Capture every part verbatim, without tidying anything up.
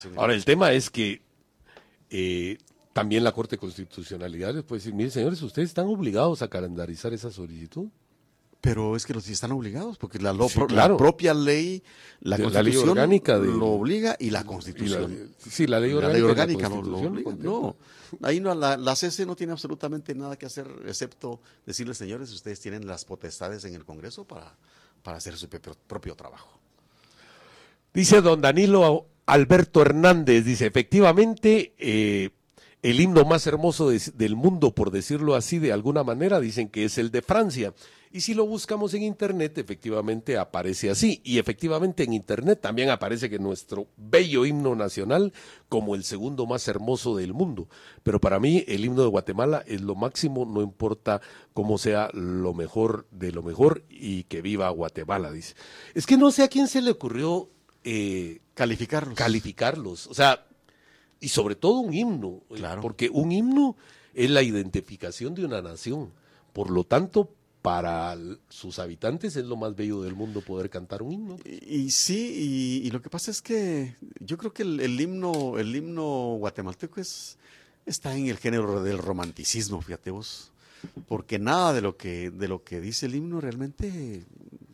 Ahora, el tema es que eh, también la Corte de Constitucionalidad les puede decir, miren señores, ustedes están obligados a calendarizar esa solicitud. Pero es que los sí están obligados, porque la, lo, Sí, pro, claro. la propia ley, la de, constitución la ley orgánica de, lo obliga y la constitución. Y la, sí, la ley la orgánica, ley orgánica la lo, lo obliga. No, ahí no, la, la C C no tiene absolutamente nada que hacer, excepto decirles, señores, ustedes tienen las potestades en el Congreso para, para hacer su propio, propio trabajo. Dice don Danilo Alberto Hernández, dice, efectivamente, eh, el himno más hermoso de, del mundo, por decirlo así de alguna manera, dicen que es el de Francia. Y si lo buscamos en internet, efectivamente aparece así. Y efectivamente en internet también aparece que nuestro bello himno nacional como el segundo más hermoso del mundo. Pero para mí el himno de Guatemala es lo máximo, no importa cómo sea lo mejor de lo mejor, y que viva Guatemala, dice. Es que no sé a quién se le ocurrió eh, calificarlos. Calificarlos. O sea, y sobre todo un himno. Claro. Porque un himno es la identificación de una nación. Por lo tanto, para sus habitantes es lo más bello del mundo poder cantar un himno. Y, y sí, y, y lo que pasa es que yo creo que el, el himno, el himno guatemalteco es, está en el género del romanticismo, fíjate vos, porque nada de lo que, de lo que dice el himno realmente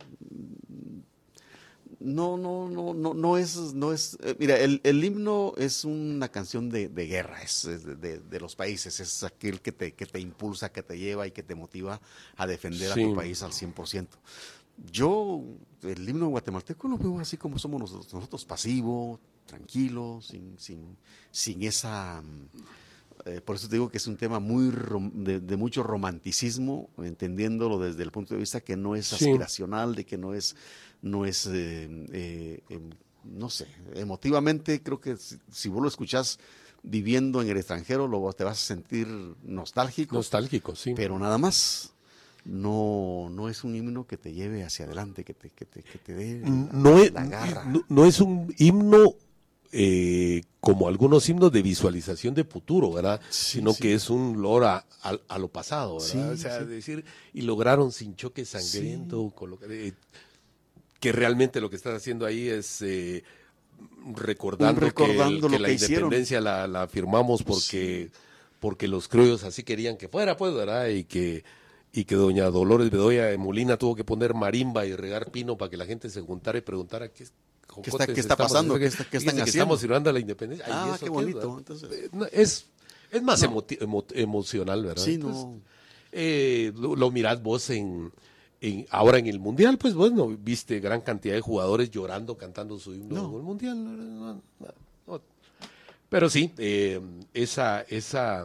no, no, no, no, no es, no es, eh, mira, el, el himno es una canción de, de guerra, es, es de, de, de los países, es aquel que te, que te impulsa, que te lleva y que te motiva a defender sí. a tu país al cien por ciento. Yo, el himno guatemalteco lo veo así como somos nosotros, nosotros pasivo, tranquilo, sin, sin, sin esa... Eh, por eso te digo que es un tema muy rom, de, de mucho romanticismo, entendiéndolo desde el punto de vista que no es aspiracional, sí. de que no es, no es, eh, eh, eh, no sé, emotivamente creo que si, si vos lo escuchás viviendo en el extranjero, lo, te vas a sentir nostálgico. Nostálgico, sí. Pero nada más. No, no es un himno que te lleve hacia adelante, que te, que te, que te dé no la, es, la garra. No, no es un himno eh, como algunos himnos de visualización de futuro, ¿verdad? Sí, sino sí. que es un lor a, a, a lo pasado, ¿verdad? Sí, o sea, sí. decir, y lograron sin choque sangriento, sí. colocar, eh, que realmente lo que están haciendo ahí es eh, recordando, recordando que, el, que lo la que independencia la, la firmamos porque, sí. porque los criollos así querían que fuera, pues, ¿verdad? Y que y que doña Dolores Bedoya de Molina tuvo que poner marimba y regar pino para que la gente se juntara y preguntara qué, ¿Qué está, ¿qué está pasando? ¿Qué, está, qué están que haciendo? Estamos celebrando la independencia. Ah, Ay, eso qué bonito. Qué, Entonces... Es, es más no. emo, emo, emocional, ¿verdad? Sí, Entonces, no. Eh, lo, lo mirás vos en, en ahora en el Mundial, pues bueno, viste gran cantidad de jugadores llorando, cantando su himno no. en el Mundial. No, no, no. Pero sí, eh, esa, esa,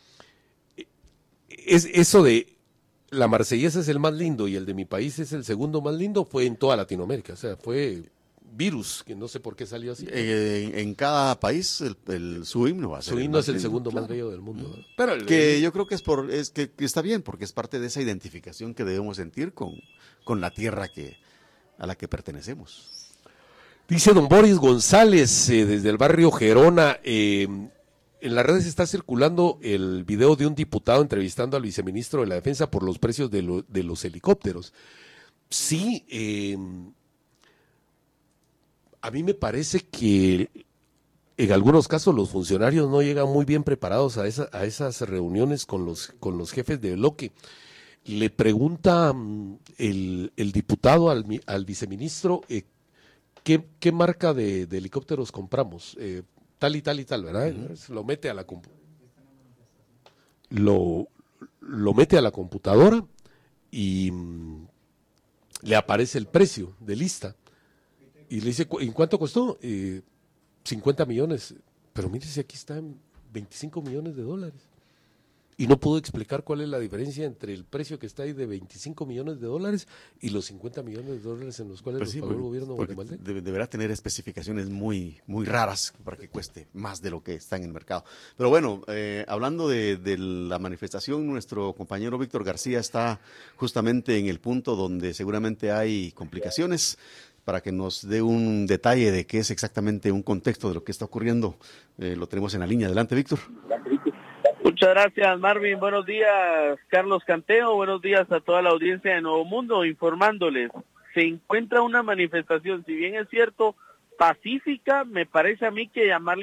es, eso de la marsellesa es el más lindo y el de mi país es el segundo más lindo, fue en toda Latinoamérica, o sea, fue virus, que no sé por qué salió así. Eh, en, en cada país el, el, su himno va a ser Su himno el es el lindo, segundo claro. más bello del mundo. ¿no? Pero el, que el, yo creo que es por es que, que está bien, porque es parte de esa identificación que debemos sentir con, con la tierra que a la que pertenecemos. Dice don Boris González, eh, desde el barrio Gerona, eh, en las redes está circulando el video de un diputado entrevistando al viceministro de la Defensa por los precios de, lo, de los helicópteros. Sí, eh, a mí me parece que en algunos casos los funcionarios no llegan muy bien preparados a, esa, a esas reuniones con los, con los jefes de bloque. Le pregunta el, el diputado al, al viceministro eh, ¿qué, qué marca de, de helicópteros compramos, eh, tal y tal y tal, ¿verdad? Uh-huh. Lo mete a la compu- lo, lo mete a la computadora y mm, le aparece el precio de lista y le dice, ¿en cuánto costó? Eh, cincuenta millones, pero mire si aquí está en veinticinco millones de dólares. Y no pudo explicar cuál es la diferencia entre el precio que está ahí de veinticinco millones de dólares y los cincuenta millones de dólares en los cuales pues sí, los pagó el gobierno guatemalteco. De, deberá tener especificaciones muy, muy raras para que cueste más de lo que está en el mercado. Pero bueno, eh, hablando de, de la manifestación, nuestro compañero Víctor García está justamente en el punto donde seguramente hay complicaciones, para que nos dé un detalle de qué es exactamente un contexto de lo que está ocurriendo. Eh, lo tenemos en la línea. Adelante, Víctor. Muchas gracias, Marvin. Buenos días, Carlos Canteo. Buenos días a toda la audiencia de Nuevo Mundo, informándoles. Se encuentra una manifestación, si bien es cierto, pacífica, me parece a mí que llamarle